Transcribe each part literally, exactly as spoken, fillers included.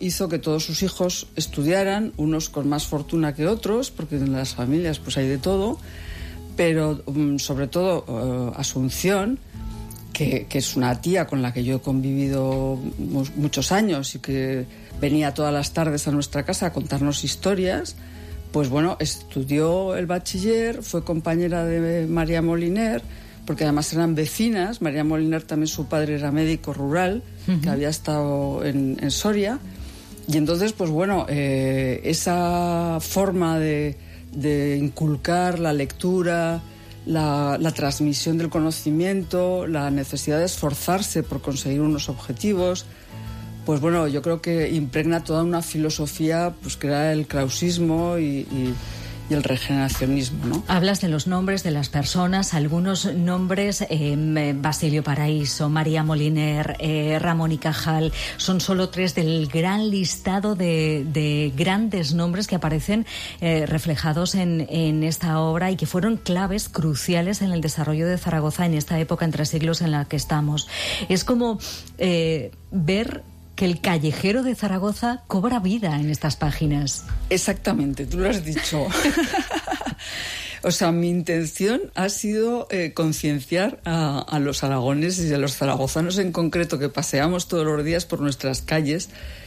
hizo que todos sus hijos estudiaran, unos con más fortuna que otros, porque en las familias pues hay de todo, pero um, sobre todo uh, Asunción, que, que es una tía con la que yo he convivido muchos años y que venía todas las tardes a nuestra casa a contarnos historias, pues bueno, estudió el bachiller, fue compañera de María Moliner, porque además eran vecinas. María Moliner también, su padre era médico rural, uh-huh. que había estado en, en Soria, y entonces pues bueno, eh, esa forma de, de inculcar la lectura, la, la transmisión del conocimiento, la necesidad de esforzarse por conseguir unos objetivos, pues bueno, yo creo que impregna toda una filosofía pues que era el krausismo y, y, y el regeneracionismo, ¿no? Hablas de los nombres de las personas, algunos nombres, eh, Basilio Paraíso, María Moliner, eh, Ramón y Cajal, son solo tres del gran listado de, de grandes nombres que aparecen eh, reflejados en, en esta obra y que fueron claves cruciales en el desarrollo de Zaragoza en esta época entre siglos en la que estamos. Es como eh, ver que el callejero de Zaragoza cobra vida en estas páginas. Exactamente, tú lo has dicho. O sea, mi intención ha sido eh, concienciar a, a los aragoneses y a los zaragozanos en concreto que paseamos todos los días por nuestras calles,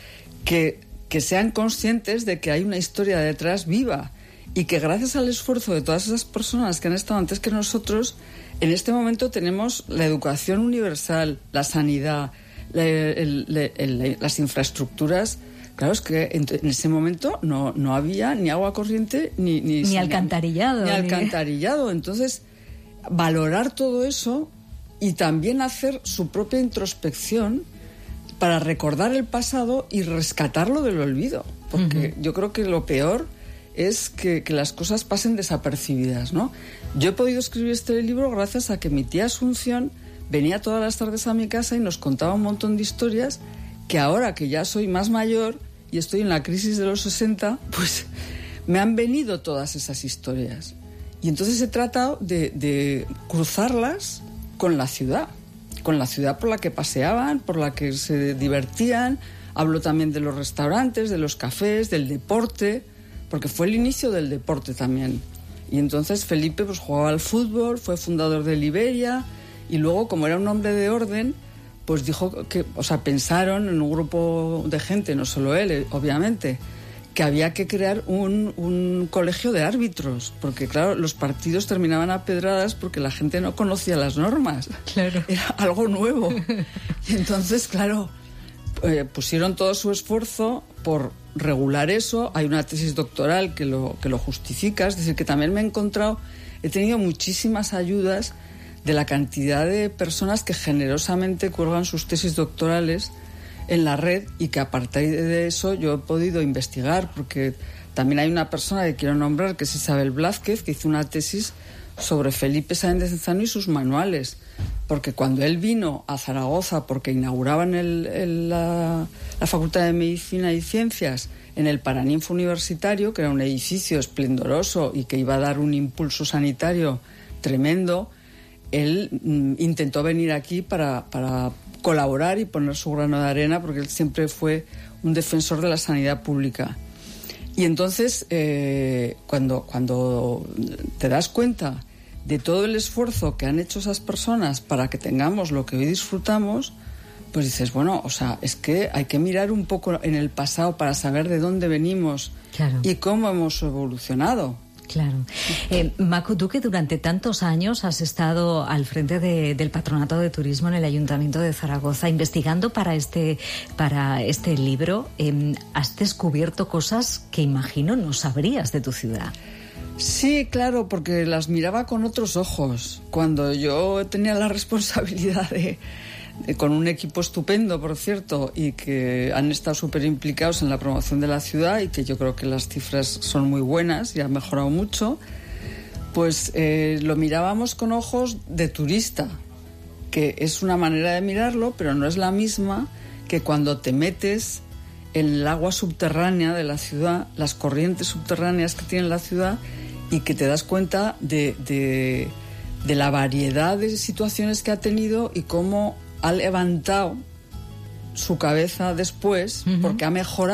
que, que sean conscientes de que hay una historia detrás viva y que gracias al esfuerzo de todas esas personas que han estado antes que nosotros, en este momento tenemos la educación universal, la sanidad, El, el, el, las infraestructuras. Claro, es que en, en ese momento no, no había ni agua corriente ni, ni, ni alcantarillado. Ni, ni alcantarillado. Entonces, valorar todo eso y también hacer su propia introspección para recordar el pasado y rescatarlo del olvido. Porque uh-huh. yo creo que lo peor es que, que las cosas pasen desapercibidas, ¿no? Yo he podido escribir este libro gracias a que mi tía Asunción venía todas las tardes a mi casa y nos contaba un montón de historias que ahora que ya soy más mayor y estoy en la crisis de los sesenta, pues me han venido todas esas historias. Y entonces he tratado de, de cruzarlas con la ciudad, con la ciudad por la que paseaban, por la que se divertían. Hablo también de los restaurantes, de los cafés, del deporte, porque fue el inicio del deporte también. Y entonces Felipe pues jugaba al fútbol, fue fundador de Liberia. Y luego, como era un hombre de orden, pues dijo que, o sea, pensaron en un grupo de gente, no solo él, obviamente, que había que crear un, un colegio de árbitros, porque claro, los partidos terminaban a pedradas porque la gente no conocía las normas. Claro. Era algo nuevo. Y entonces, claro, eh, pusieron todo su esfuerzo por regular eso. Hay una tesis doctoral que lo, que lo justifica, es decir, que también me he encontrado, he tenido muchísimas ayudas de la cantidad de personas que generosamente cuelgan sus tesis doctorales en la red y que a partir de eso yo he podido investigar, porque también hay una persona que quiero nombrar, que es Isabel Blázquez, que hizo una tesis sobre Felipe Sáenz de Cenzano y sus manuales, porque cuando él vino a Zaragoza, porque inauguraban el, el, la, la Facultad de Medicina y Ciencias en el Paraninfo Universitario, que era un edificio esplendoroso y que iba a dar un impulso sanitario tremendo, él mm, intentó venir aquí para, para colaborar y poner su grano de arena, porque él siempre fue un defensor de la sanidad pública. Y entonces, eh, cuando, cuando te das cuenta de todo el esfuerzo que han hecho esas personas para que tengamos lo que hoy disfrutamos, pues dices, bueno, o sea, es que hay que mirar un poco en el pasado para saber de dónde venimos, claro, y cómo hemos evolucionado. Claro. Eh, Macu, tú que durante tantos años has estado al frente de, del Patronato de Turismo en el Ayuntamiento de Zaragoza, investigando para este, para este libro, eh, has descubierto cosas que imagino no sabrías de tu ciudad. Sí, claro, porque las miraba con otros ojos. Cuando yo tenía la responsabilidad de... con un equipo estupendo, por cierto, y que han estado súper implicados en la promoción de la ciudad, y que yo creo que las cifras son muy buenas y han mejorado mucho, pues eh, lo mirábamos con ojos de turista, que es una manera de mirarlo, pero no es la misma que cuando te metes en el agua subterránea de la ciudad, las corrientes subterráneas que tiene la ciudad, y que te das cuenta de, de, de la variedad de situaciones que ha tenido y cómo ha levantado su cabeza después, uh-huh. porque ha mejorado